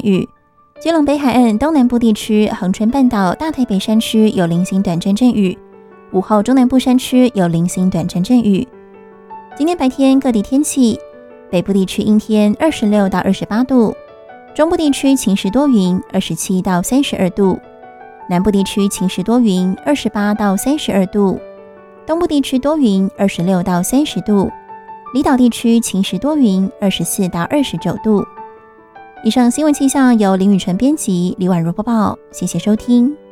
雨。基隆北海岸东南部地区、恒春半岛、大台北山区有零星短暂阵雨，午后中南部山区有零星短暂阵雨。今天白天各地天气，北部地区阴天26到28度，中部地区晴时多云27到32度，南部地区晴时多云28到32度，东部地区多云26到30度，离岛地区晴时多云24到29度。以上新闻气象由林宇纯编辑，李婉如播报，谢谢收听。